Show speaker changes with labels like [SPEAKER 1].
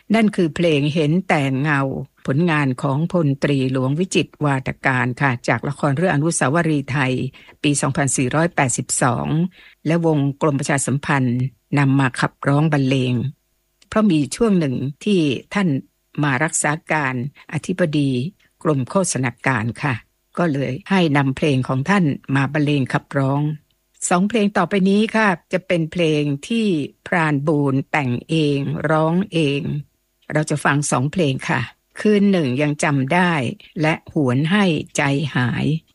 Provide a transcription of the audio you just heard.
[SPEAKER 1] นั่นคือเพลงเห็นแต่เงาผลงานของพลตรีหลวงวิจิตรวาทการค่ะจากละครเรื่องอนุสาวรีย์ไทยปี2482และวงกรมประชาสัมพันธ์นำมาขับร้องบรรเลงเพราะมีช่วงหนึ่งที่ท่านมารักษาการอธิบดีกรมโฆษณาการค่ะก็เลยให้นำเพลงของท่านมาบรรเลงขับร้องสองเพลงต่อไปนี้ค่ะจะเป็นเพลงที่พรานบูรณ์แต่งเองร้องเองเราจะฟังสองเพลงค่ะคืนหนึ่งยังจำได้และหวนให้ใจหาย